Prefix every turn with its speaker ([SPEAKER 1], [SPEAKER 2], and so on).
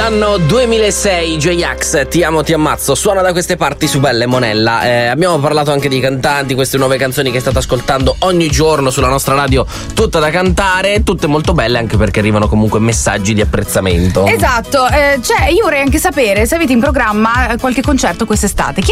[SPEAKER 1] nell'anno 2006 J-Ax, Ti amo, ti ammazzo, suona da queste parti su Belle Monella. Abbiamo parlato anche di cantanti, queste nuove canzoni che state ascoltando ogni giorno sulla nostra radio, tutte da cantare, tutte molto belle, anche perché arrivano comunque messaggi di apprezzamento.
[SPEAKER 2] Esatto, io vorrei anche sapere se avete in programma qualche concerto quest'estate. Chi